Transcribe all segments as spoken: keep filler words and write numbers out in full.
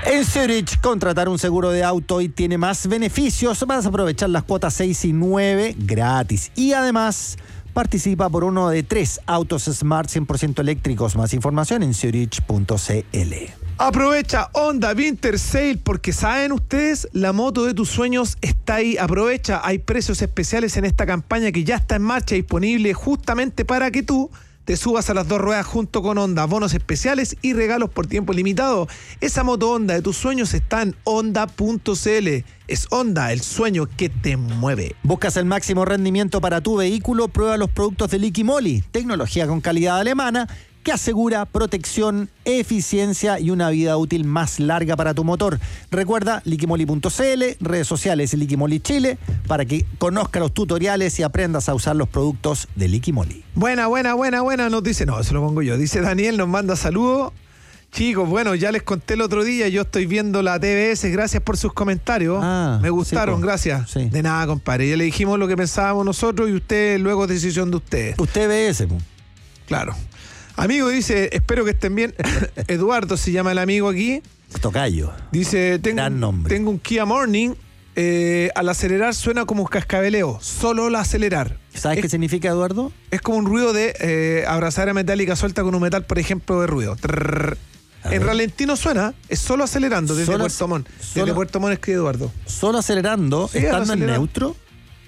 En Zurich, contratar un seguro de auto y tiene más beneficios. Vas a aprovechar las cuotas seis y nueve gratis. Y además, participa por uno de tres autos Smart cien por ciento eléctricos. Más información en zurich punto c l. Aprovecha Honda Winter Sale porque saben ustedes, la moto de tus sueños está ahí. Aprovecha, hay precios especiales en esta campaña que ya está en marcha, disponible justamente para que tú te subas a las dos ruedas junto con Honda. Bonos especiales y regalos por tiempo limitado. Esa moto Honda de tus sueños está en honda punto c l. Es Honda, el sueño que te mueve. ¿Buscas el máximo rendimiento para tu vehículo? Prueba los productos de Liqui Moly, tecnología con calidad alemana que asegura protección, eficiencia y una vida útil más larga para tu motor. Recuerda liquimoly punto c l, redes sociales Liqui Moly Chile, para que conozcas los tutoriales y aprendas a usar los productos de Liqui Moly. Buena, buena, buena, buena, nos dice, no, eso lo pongo yo. Dice Daniel, nos manda saludos. Chicos, bueno, ya les conté el otro día, yo estoy viendo la T V S, gracias por sus comentarios. Ah, me gustaron, sí, po. gracias. Sí. De nada, compadre. Ya le dijimos lo que pensábamos nosotros y usted luego es decisión de ustedes. Usted ve ese, po. Claro. Amigo, dice, espero que estén bien. Eduardo se llama el amigo aquí. Tocayo. Dice, tengo, Gran nombre. tengo un Kia Morning. Eh, al acelerar suena como un cascabeleo. Solo al acelerar. ¿Sabes es, qué significa, Eduardo? Es como un ruido de eh, abrazadera metálica suelta con un metal, por ejemplo, de ruido. Trrr. En ralentí no suena, es solo acelerando desde Solo, Puerto Montt. solo, desde Puerto Montt escribe Eduardo. Solo acelerando, Sí, estando al en acelerar. neutro.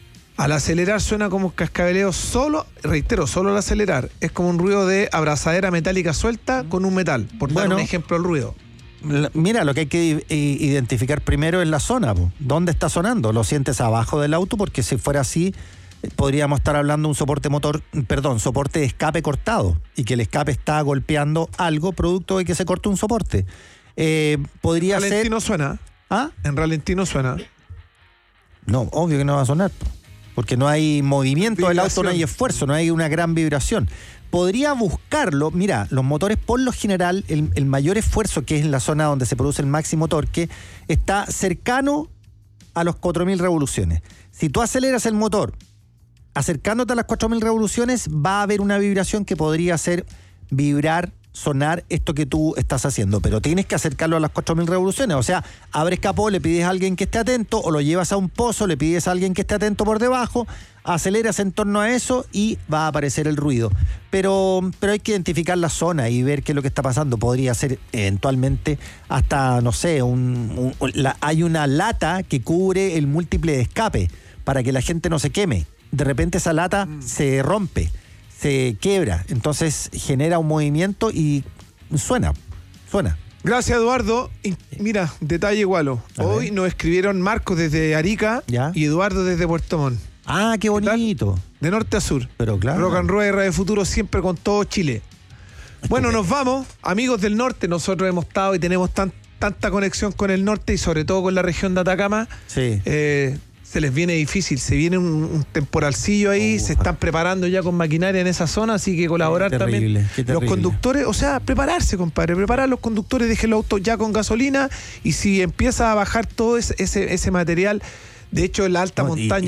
Al acelerar suena como un cascabeleo solo, reitero, solo al acelerar. Es como un ruido de abrazadera metálica suelta con un metal, por dar Bueno. un ejemplo al ruido. La- Mira, lo que hay que i- identificar primero es la zona, po. ¿Dónde está sonando? ¿Lo sientes abajo del auto? Porque si fuera así, eh, podríamos estar hablando de un soporte motor, perdón, soporte de escape cortado, y que el escape está golpeando algo producto de que se corte un soporte. Eh, podría En ralentí ser... no suena. ¿Ah? En ralentí no suena. No, obvio que no va a sonar, po. Porque no hay movimiento del auto, no hay esfuerzo, no hay una gran vibración. Podría buscarlo, mira, los motores por lo general, el, el mayor esfuerzo, que es en la zona donde se produce el máximo torque, está cercano a los cuatro mil revoluciones. Si tú aceleras el motor acercándote a las cuatro mil revoluciones, va a haber una vibración que podría hacer vibrar, sonar esto que tú estás haciendo, pero tienes que acercarlo a las cuatro mil revoluciones. O sea, abres capó, le pides a alguien que esté atento, o lo llevas a un pozo, le pides a alguien que esté atento por debajo, aceleras en torno a eso y va a aparecer el ruido. Pero, pero hay que identificar la zona y ver qué es lo que está pasando. Podría ser eventualmente hasta, no sé, un, un, la, hay una lata que cubre el múltiple de escape para que la gente no se queme. De repente esa lata mm. se rompe, se quiebra, entonces genera un movimiento y suena, suena. Gracias, Eduardo. Y mira, detalle igualo. A Hoy ver. nos escribieron Marcos desde Arica ¿Ya? y Eduardo desde Puerto Montt. Ah, qué bonito. De norte a sur. Pero claro. Rock and Roll y Radio Futuro siempre con todo Chile. Bueno, nos vamos. Amigos del norte, nosotros hemos estado y tenemos tan, tanta conexión con el norte y sobre todo con la región de Atacama. Sí. Eh, se les viene difícil, se viene un, un temporalcillo ahí, Uh, se están preparando ya con maquinaria en esa zona, así que colaborar Qué terrible, también. qué Los terrible. conductores, o sea, prepararse, compadre, preparar los conductores, dejen los autos ya con gasolina y si empieza a bajar todo ese, ese, ese material, de hecho en la alta No, y- montaña.